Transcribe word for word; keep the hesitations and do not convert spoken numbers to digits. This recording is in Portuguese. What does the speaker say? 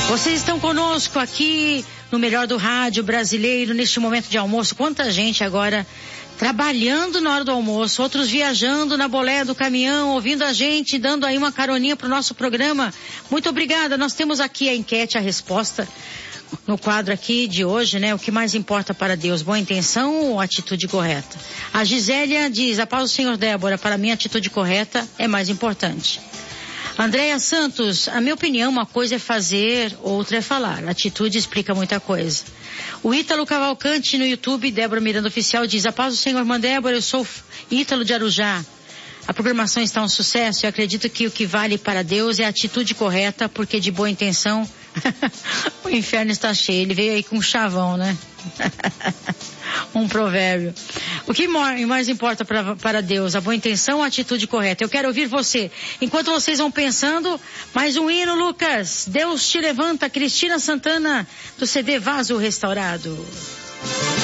Vocês estão conosco aqui no Melhor do Rádio Brasileiro, neste momento de almoço. Quanta gente agora trabalhando na hora do almoço, outros viajando na boleia do caminhão, ouvindo a gente, dando aí uma caroninha pro nosso programa. Muito obrigada. Nós temos aqui a enquete, a resposta no quadro aqui de hoje, né? O que mais importa para Deus, boa intenção ou atitude correta? A Gisélia diz: a paz do Senhor, Débora, para mim a atitude correta é mais importante. Andréia Santos: a minha opinião, uma coisa é fazer, outra é falar. A atitude explica muita coisa. O Ítalo Cavalcante no YouTube, Débora Miranda Oficial, diz: a paz do Senhor, irmã Débora, eu sou Ítalo de Arujá. A programação está um sucesso e acredito que o que vale para Deus é a atitude correta, porque de boa intenção o inferno está cheio. Ele veio aí com um chavão, né? Um provérbio. O que mais importa pra, para Deus? A boa intenção ou a atitude correta? Eu quero ouvir você. Enquanto vocês vão pensando, mais um hino, Lucas. Deus te levanta, Cristina Santana, do C D Vaso Restaurado.